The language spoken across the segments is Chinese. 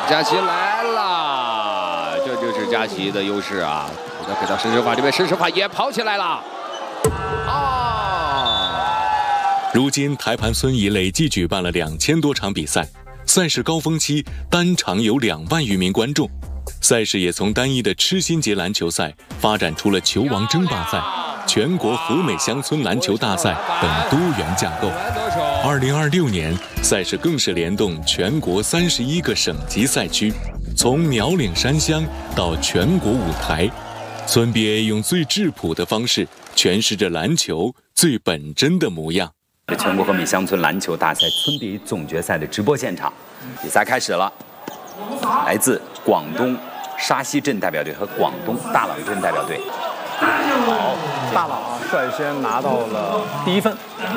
佳琪来了，这就是佳琪的优势啊！给到申手法这边，申手法也跑起来了。 如今台盘村已累计举办了2000多场比赛，赛事高峰期单场有2万余名观众。赛事也从单一的痴心节篮球赛发展出了球王争霸赛、全国和美乡村篮球大赛等多元架构。2026年，赛事更是联动全国31个省级赛区，从苗岭山乡到全国舞台。村 BA 用最质朴的方式诠释着篮球最本真的模样。 全国和美乡村篮球大赛村 BA 总决赛的直播现场，比赛开始了。来自广东沙溪镇代表队和广东大朗镇代表队。 好，大朗率先拿到了第1分。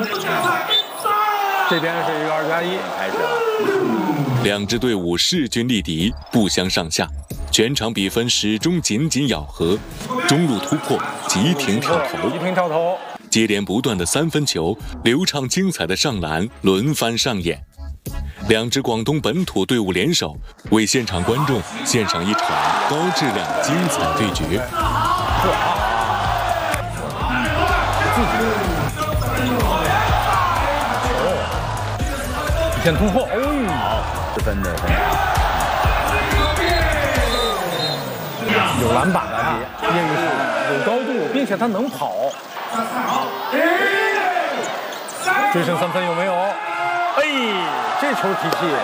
这边是一个2+1， 开始了。 两支队伍势均力敌，不相上下，全场比分始终紧紧咬合。中路突破，急停跳投，接连不断的3分球，流畅精彩的上篮轮番上演。两支广东本土队伍联手，为现场观众献上一场高质量精彩对决。 一片突破，4分的分有篮板啊，业余是有高度，并且他能跑。追胜3分有没有？哎，这球提气。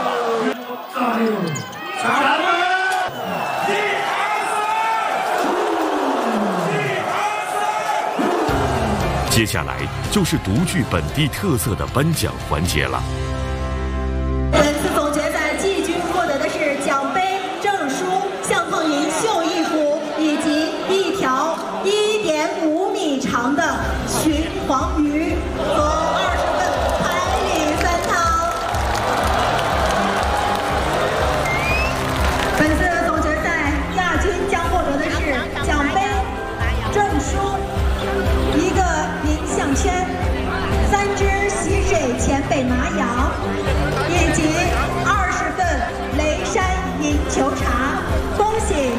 接下来就是独具本地特色的颁奖环节了。 本次总决赛季军获得的是奖杯、证书、相框银绣衣服以及一条1.5米长的鲟黄鱼和20份海里3汤。本次总决赛亚军将获得的是奖杯、证书、一个银项圈、3只溪水前北麻羊。以及20份雷山银球茶，恭喜！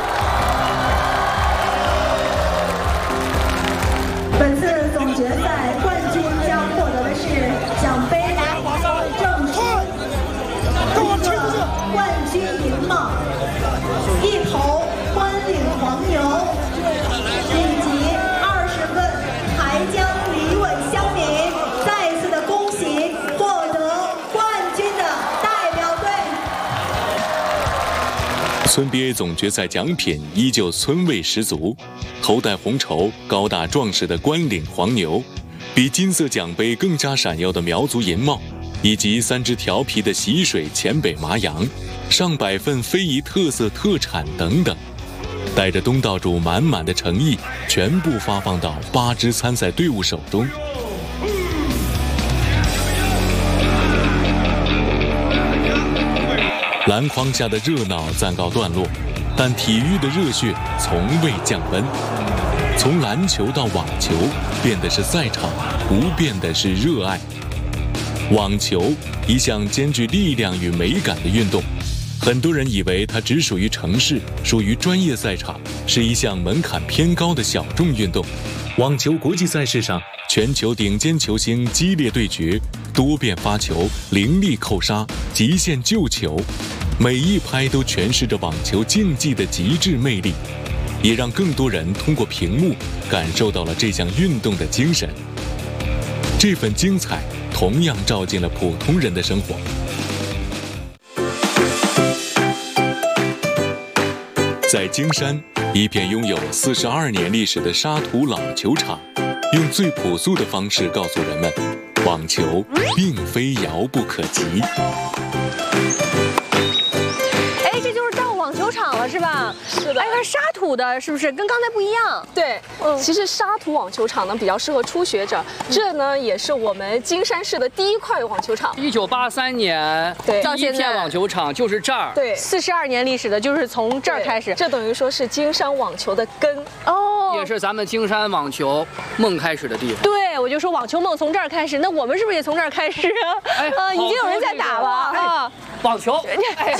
本次总决赛冠军将获得的是奖杯、证书、一个冠军银帽、1头关岭黄牛，以及20份台江梨稳香米。再次的恭喜获得冠军的代表队。 村 BA 总决赛奖品依旧村味十足，头戴红绸、高大壮实的关岭黄牛，比金色奖杯更加闪耀的苗族银帽，以及3只调皮的习水黔北麻羊，上百份非遗特色特产等等，带着东道主满满的诚意，全部发放到8支参赛队伍手中。篮筐下的热闹暂告段落，但体育的热血从未降温。从篮球到网球，变的是赛场，不变的是热爱。网球，一项兼具力量与美感的运动，很多人以为它只属于城市，属于专业赛场，是一项门槛偏高的小众运动。网球国际赛事上，全球顶尖球星激烈对决，多变发球、凌厉扣杀、极限救球，每一拍都诠释着网球竞技的极致魅力，也让更多人通过屏幕感受到了这项运动的精神。这份精彩同样照进了普通人的生活。在京山，一片拥有42年历史的沙土老球场，用最朴素的方式告诉人们，网球并非遥不可及。 哎，这就是到网球场了是吧？是的。哎，它沙土的，是不是跟刚才不一样？ 对，其实沙土网球场呢比较适合初学者，这呢也是我们金山市的第一块网球场。 1983年， 对， 第一片网球场就是这儿。 对 ，42年历史的，就是从这儿开始。 这等于说是金山网球的根哦， 也是咱们金山网球梦开始的地方。 对，我就说网球梦从这儿开始，那我们是不是也从这儿开始啊？ 哎， 已经有人在打了啊！ 网球，哎，